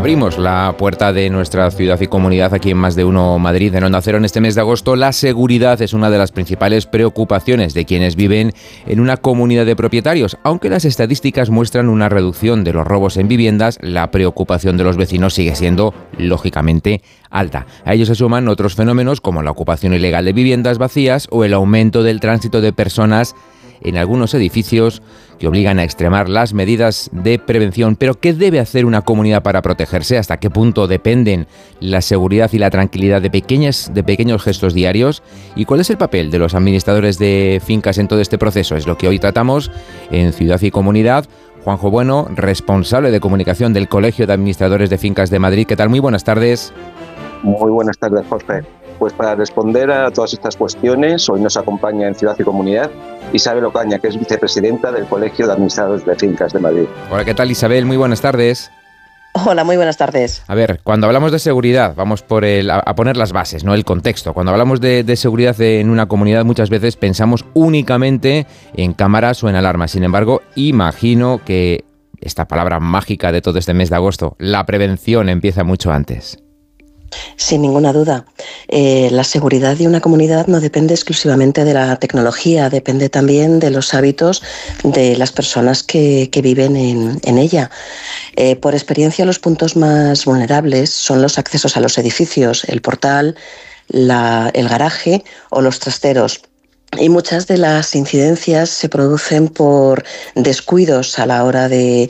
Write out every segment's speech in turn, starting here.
Abrimos la puerta de nuestra ciudad y comunidad aquí en Más de Uno Madrid, en Onda Cero. En este mes de agosto, la seguridad es una de las principales preocupaciones de quienes viven en una comunidad de propietarios. Aunque las estadísticas muestran una reducción de los robos en viviendas, la preocupación de los vecinos sigue siendo, lógicamente, alta. A ello se suman otros fenómenos como la ocupación ilegal de viviendas vacías o el aumento del tránsito de personas en algunos edificios que obligan a extremar las medidas de prevención. Pero ¿qué debe hacer una comunidad para protegerse? ¿Hasta qué punto dependen la seguridad y la tranquilidad de pequeños gestos diarios? ¿Y cuál es el papel de los administradores de fincas en todo este proceso? Es lo que hoy tratamos en Ciudad y Comunidad. Juanjo Bueno, responsable de comunicación del Colegio de Administradores de Fincas de Madrid. ¿Qué tal? Muy buenas tardes. Muy buenas tardes, Jorge. Pues para responder a todas estas cuestiones, hoy nos acompaña en Ciudad y Comunidad Isabel Ocaña, que es vicepresidenta del Colegio de Administradores de Fincas de Madrid. Hola, ¿qué tal, Isabel? Muy buenas tardes. Hola, muy buenas tardes. A ver, cuando hablamos de seguridad, vamos a poner las bases, ¿no? El contexto. Cuando hablamos de seguridad en una comunidad, muchas veces pensamos únicamente en cámaras o en alarmas. Sin embargo, imagino que esta palabra mágica de todo este mes de agosto, la prevención, empieza mucho antes. Sin ninguna duda. La seguridad de una comunidad no depende exclusivamente de la tecnología, depende también de los hábitos de las personas que viven en ella. Por experiencia, los puntos más vulnerables son los accesos a los edificios, el portal, el garaje o los trasteros. Y muchas de las incidencias se producen por descuidos a la hora de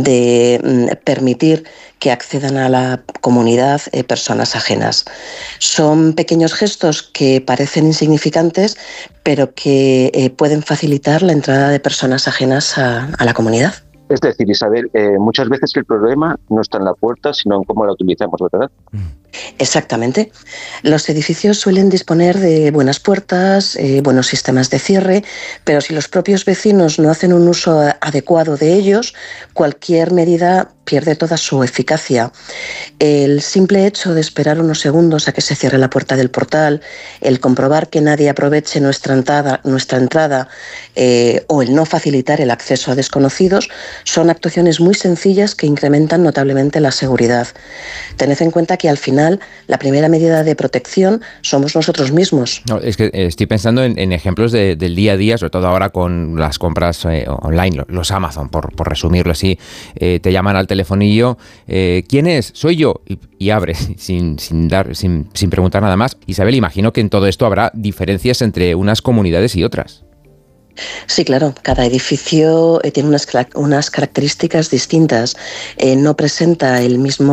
permitir que accedan a la comunidad personas ajenas. Son pequeños gestos que parecen insignificantes, pero que pueden facilitar la entrada de personas ajenas a la comunidad. Es decir, Isabel, muchas veces el problema no está en la puerta, sino en cómo la utilizamos, ¿verdad? Exactamente. Los edificios suelen disponer de buenas puertas, buenos sistemas de cierre, pero si los propios vecinos no hacen un uso adecuado de ellos, cualquier medida pierde toda su eficacia. El simple hecho de esperar unos segundos a que se cierre la puerta del portal, el comprobar que nadie aproveche nuestra entrada o el no facilitar el acceso a desconocidos son actuaciones muy sencillas que incrementan notablemente la seguridad. Tened en cuenta que al final la primera medida de protección somos nosotros mismos. No, es que estoy pensando en ejemplos del día a día, sobre todo ahora con las compras online, los Amazon, por resumirlo así. Te llaman al telefonillo, ¿quién es? Soy yo. Y abres sin preguntar nada más. Isabel, imagino que en todo esto habrá diferencias entre unas comunidades y otras. Sí, claro. Cada edificio tiene unas características distintas. No presenta el mismo